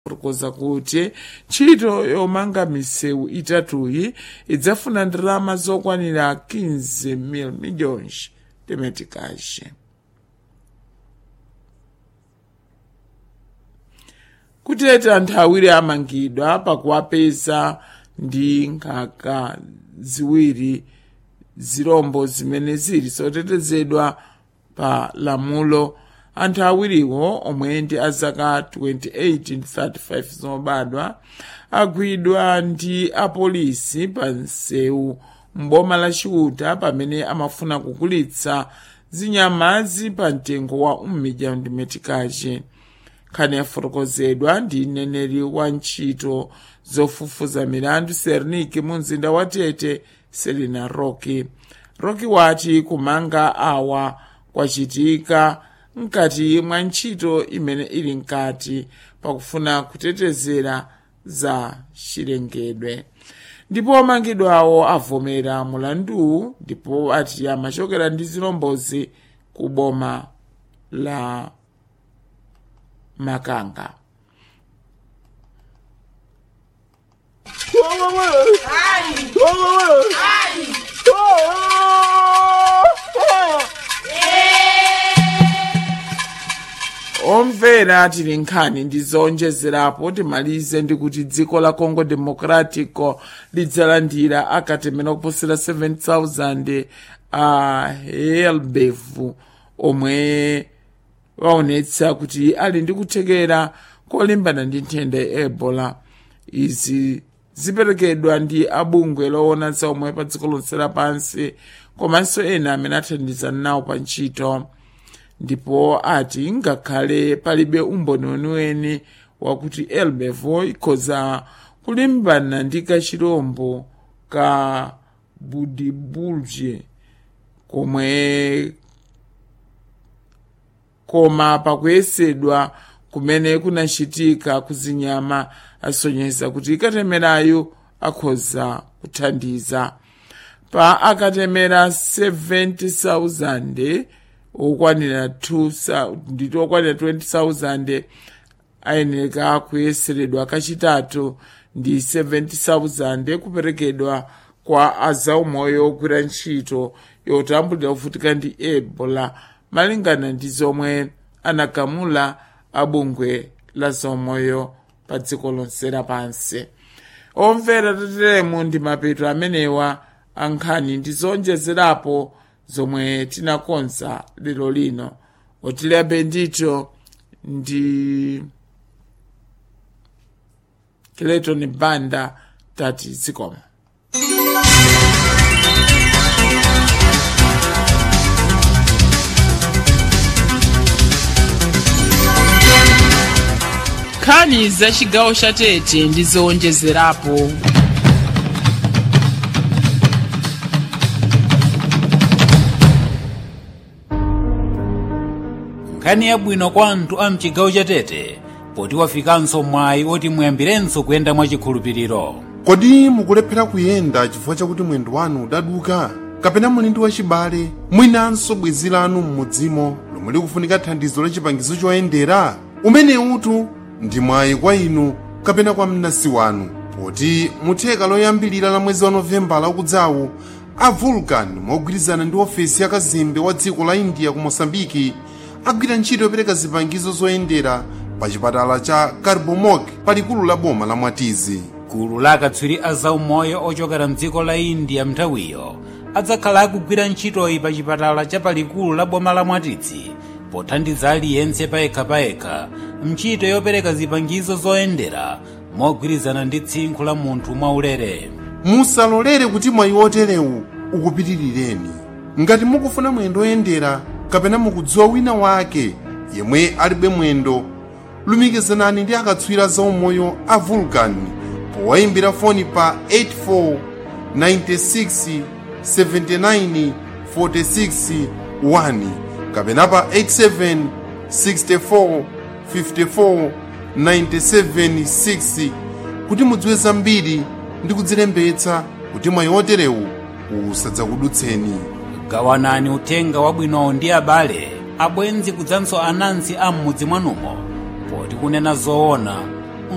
afotokoza kuti ntchito yomanga misewu itatuyi idzafuna ndalama zokwanira 15 miliyoni temetikaje. Kuteta anthu awiri amangidwa pakuwapeza ndi nkhaka ziwiri zirombo zimene zili zotetezedwa pa lamulo. Anthu awiriwo omwe ndi azaka 28 ndi 35 zobadwa agwidwa ndi apolisi pa msewu mboma la Chiuta pamene amafuna kukulitsa zinyamazi pa mtengo wa umidya ndi metikaje. Nkhani yafotokozedwa ndi mneneri wa ntchito zofufuza milandu Sernike mu mzinda wa Tete, Selina Roki wati kumanga awa kwachitika mkati mwa ntchito imene ili mkati pakufuna kutetezera za chilengedwe. Ndipo amangidwawo avomera mulandu ndipo ati amachokera ndi zilombozi ku boma la Makanga. Omvera tili nkhani ndi zonjezerapo timalize ndi kuti dziko la Congo Democratico lidzalandira akatemera kuposera 7,000 a helbevu omwe waonetsa kuti ali ndi kuthekera kolimbana ndi nthenda ya Ebola. Izi ziperekedwa ndi abungwe loona za omwe pa dziko lonse lapansi komanso ena amene athandiza nawo pa ntchito. Ndipo ati ngakhale palibe umboni weniweni wakuti helbevu ikhoza kulimbana ndi kachirombo ka budibulje koma pakuyesedwa kumene kunachitika kuzinyama asonyeza kuti katemerayo akhoza kuthandiza. Pa akatemera 70,000 okwanira 20,000 ayeneka kuyeseredwa kachitatu ndi 70,000 kuperekedwa kwa azaumoyo ogwira ntchito yotambulira kuvutika ndi Ebola malingana ndi zomwe anagamula abungwe la zaumoyo pa dziko lonse lapansi. Omvera tateremu ndi mapeto amenewa ankhani ndi zonjezerapo zomwe tinakonza lero lino. Otilia Bendito ndi Clayton Banda tati zikoma. Nkhani za chigawo cha Tete ndi zowonjezerapo. Nkhani yabwino kwa anthu a mchigawo cha Tete poti wafikanso mwayi oti muyambirenso kuyenda mwachikhulupiriro. Kodi mukulephera kuyenda chifukwa chakuti mwendo wanu udaduka kapena muli ndi wachibale mwinanso bwenzi lanu m'mudzimo lomwe likufunika thandizo la chipangizo choyendera? Umene utu ndi mwayi kwa inu kapena kwa mnansi wanu poti mutheka loyambilira la mwezi wa Novembala ukudzawu a Vulcan mogwirizana ndi ofesi ya kazembe wa dziko la India ku Mosambiki agwira ntchito yopereka zipangizo zoyendera pa chipatala cha Carbomog palikulu la boma la Mwatizi. Gulu la akatswiri a zaumoyo ochokera mdziko la India mnthawiyo adzakhala akugwira ntchitoyi pa chipatala cha palikulu la boma la Mwatizi pothandiza aliyense payekha mchito yopereka zipangizo zoyendera mogwirizana ndi tsinkhu la munthu mwaulere. Musalolere kuti mwayi oterewu ukupitirireni. Ngati mukufuna mwendo oyendera kapena mukudziwa wina wake yemwe alibe mwendo, lumikizanani ndi akatswiri zaumoyo a Vulcan powayimbira foni pa 84 96 79 46 1 kapena pa 87 64 54 97 6 kuti mudziwe zambiri ndi kudzilembetsa kuti mwayi oterewu usadzakudutseni. Gawanani uthenga wabwinowo ndi abale, abwenzi kudzanso anansi a m'mudzi mwanumo poti kunena zoona